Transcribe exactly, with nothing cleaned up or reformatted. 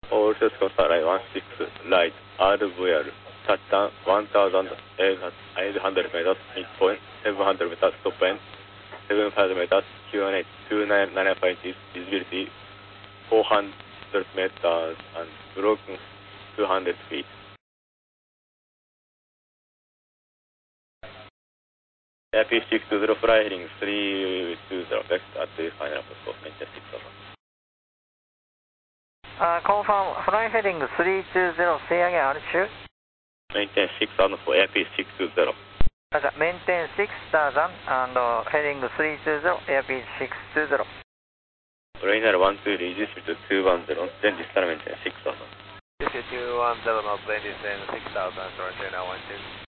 All Cisco Satellite one six Light R V R touchdown one thousand eight hundred meters midpoint, seven hundred meters top end, seven hundred meters Q N H two nine nine five inches visibility, four hundred meters and broken two hundred feet. Airfield six two zero fly heading three two zero left at the final post, maintain six thousand. Uh, confirm, fly heading three two zero, say again altitude. Maintain six thousand for Airfield six two zero. Uh, maintain six thousand and uh, heading three two zero, Airfield six two zero. Rainer one two, reduce to two one zero, then this time maintain six thousand. This is two one zero, not plane descend six thousand, Roger, now one two.